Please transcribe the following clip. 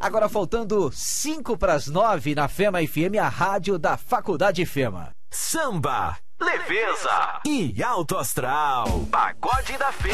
Agora faltando 5 para as 9 na Fema FM, a rádio da Faculdade Fema. Samba, leveza e alto astral. Pagode da Fema.